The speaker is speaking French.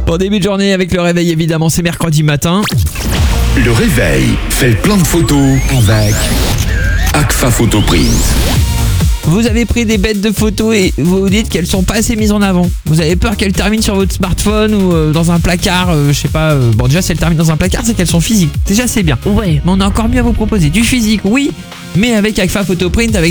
Bon début de journée avec le réveil évidemment, c'est mercredi matin. Le réveil fait plein de photos avec Agfa Photo Print. Vous avez pris des bêtes de photos et vous vous dites qu'elles sont pas assez mises en avant. Vous avez peur qu'elles terminent sur votre smartphone ou dans un placard, je sais pas. Bon déjà si elles terminent dans un placard, c'est qu'elles sont physiques. Déjà c'est bien. Ouais, mais on a encore mieux à vous proposer. Du physique, oui, mais avec Agfa Photo Print, avec